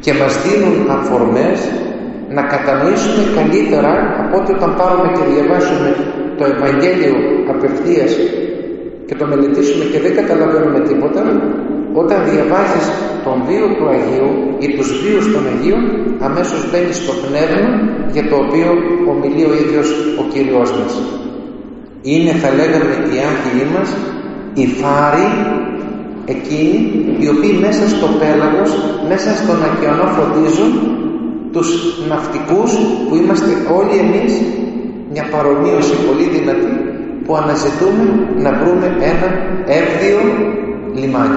και μας δίνουν αφορμές να κατανοήσουμε καλύτερα από ότι όταν πάρουμε και διαβάσουμε το Ευαγγέλιο απευθείας και το μελετήσουμε και δεν καταλαβαίνουμε τίποτα. Όταν διαβάζεις τον βίο του Αγίου ή τους βίους των Αγίων, αμέσως μπαίνεις στο πνεύμα για το οποίο ομιλεί ο ίδιος ο Κύριος μας. Είναι, θα λέγαμε, οι Άγιοι μας, οι φάροι, εκείνοι οι οποίοι μέσα στο πέλαγος, μέσα στον ωκεανό φωτίζουν τους ναυτικούς που είμαστε όλοι εμείς, μια παρομοίωση πολύ δυνατή, που αναζητούμε να βρούμε ένα εύδιο λιμάνι.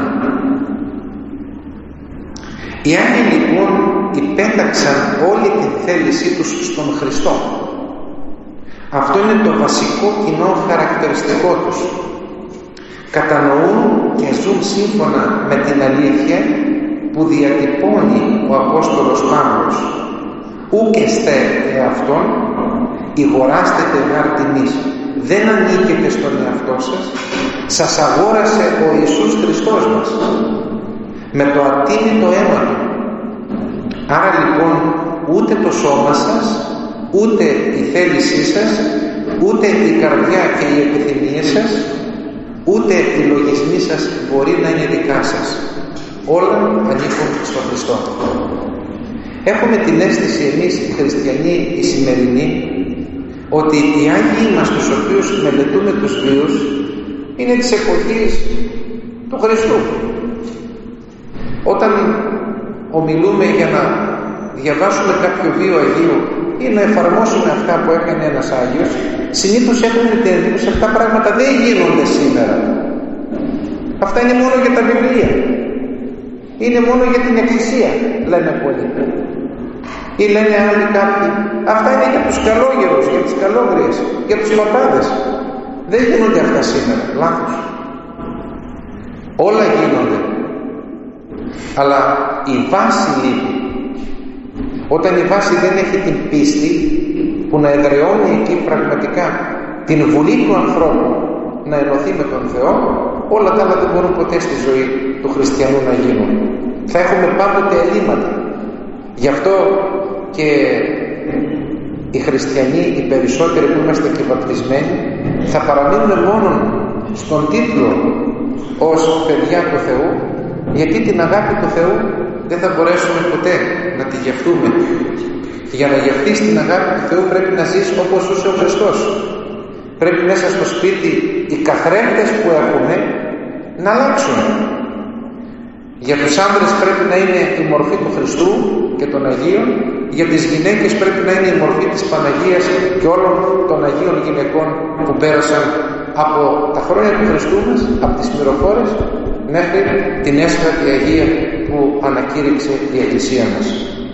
Οι Άγιοι λοιπόν υπέταξαν όλη την θέλησή τους στον Χριστό. Αυτό είναι το βασικό κοινό χαρακτηριστικό τους. Κατανοούν και ζουν σύμφωνα με την αλήθεια που διατυπώνει ο Απόστολος Παύλος. Ούκ εστέ εαυτόν, ηγοράστετε ενάρ τιμής. Δεν ανήκετε στον εαυτό σας, σας αγόρασε ο Ιησούς Χριστός μας με το ατίμητο αίμα του. Άρα λοιπόν ούτε το σώμα σας, ούτε η θέλησή σας, ούτε η καρδιά και οι επιθυμίες σας, ούτε οι λογισμοί σας μπορεί να είναι δικά σας. Όλα ανήκουν στον Χριστό. Έχουμε την αίσθηση εμείς οι χριστιανοί οι σημερινοί ότι οι Άγιοι μας, τους οποίους μελετούμε τους βίους, είναι της εποχής του Χριστού. Όταν ομιλούμε για να διαβάσουμε κάποιο βίο Αγίου ή να εφαρμόσουμε αυτά που έκανε ένας Άγιος, συνήθως έχουμε την εντύπωση αυτά πράγματα δεν γίνονται σήμερα. Αυτά είναι μόνο για τα βιβλία. Είναι μόνο για την εκκλησία, λένε πολλοί. Ή λένε άλλοι κάποιοι, αυτά είναι για τους καλόγερους, για τις καλόγριες, για τους παπάδες. Δεν γίνονται αυτά σήμερα, λάθος. Όλα γίνονται. Αλλά η βάση λείπει. Όταν η βάση δεν έχει την πίστη που να εδραιώνει εκεί πραγματικά την βουλή του ανθρώπου να ενωθεί με τον Θεό, όλα τα άλλα δεν μπορούν ποτέ στη ζωή του χριστιανού να γίνουν. Θα έχουμε πάντοτε ελλείμματα. Γι' αυτό και οι χριστιανοί, οι περισσότεροι που είμαστε και βαπτισμένοι, θα παραμείνουμε μόνο στον τίτλο ως παιδιά του Θεού, γιατί την αγάπη του Θεού δεν θα μπορέσουμε ποτέ να τη γευτούμε. Και για να γευτείς την αγάπη του Θεού πρέπει να ζεις όπως ζούσε ο Χριστός. Πρέπει μέσα στο σπίτι οι καθρέφτες που έχουμε να αλλάξουν. Για τους άντρες πρέπει να είναι η μορφή του Χριστού και των Αγίων. Για τις γυναίκες πρέπει να είναι η μορφή της Παναγίας και όλων των Αγίων γυναικών που πέρασαν από τα χρόνια του Χριστού μας, από τις μυροφόρες μέχρι την έσχατη Αγία που ανακήρυξε η Εκκλησία μας.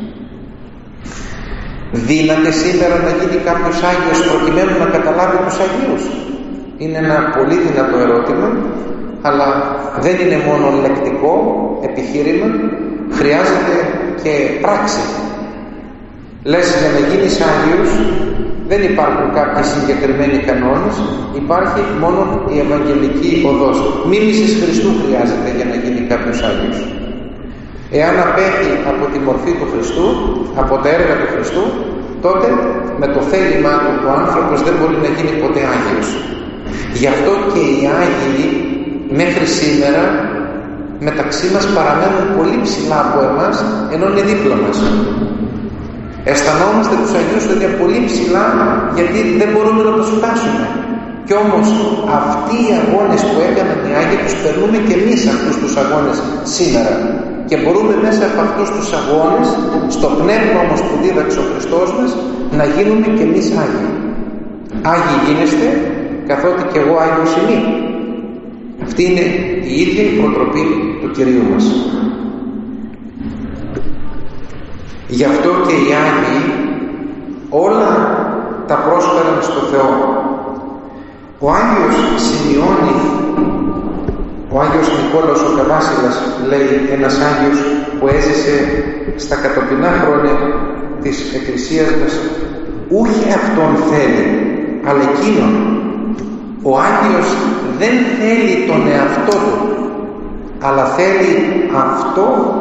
Δύναται σήμερα να γίνει κάποιος Άγιος προκειμένου να καταλάβει τους Αγίους? Είναι ένα πολύ δυνατό ερώτημα, αλλά δεν είναι μόνο λεκτικό επιχείρημα, χρειάζεται και πράξη. Λες, για να γίνεις Άγιος δεν υπάρχουν κάποιοι συγκεκριμένοι κανόνες, υπάρχει μόνο η Ευαγγελική οδός. Μίμησης Χριστού χρειάζεται για να γίνει κάποιος Άγιος. Εάν απέχει από τη μορφή του Χριστού, από τα έργα του Χριστού, τότε με το θέλημά του ο άνθρωπος δεν μπορεί να γίνει ποτέ Άγιος. Γι' αυτό και οι Άγιοι μέχρι σήμερα μεταξύ μας παραμένουν πολύ ψηλά από εμάς, ενώ είναι δίπλα μας. Αισθανόμαστε τους Αγίους ότι είναι πολύ ψηλά, γιατί δεν μπορούμε να τους φτάσουμε. Κι όμως αυτοί οι αγώνες που έκαναν οι Άγιοι τους περνούμε και εμείς αυτούς τους αγώνες σήμερα. Και μπορούμε μέσα από αυτούς τους αγώνες, στο πνεύμα όμως που δίδαξε ο Χριστός μας, να γίνουμε και εμείς Άγιοι. Άγιοι γίνεστε, καθότι και εγώ Άγιος είμαι. Αυτή είναι η ίδια η προτροπή του Κυρίου μας. Γι' αυτό και οι Άγιοι όλα τα πρόσφεραν στο Θεό. Ο Άγιος Σημειώνη, ο Άγιος Νικόλαος ο Καβάσιλας, λέει, ένας Άγιος που έζησε στα κατοπινά χρόνια της Εκκλησίας μας, ούχε αυτόν θέλει, αλλά εκείνον. Ο Άγιος δεν θέλει τον εαυτό του, αλλά θέλει αυτό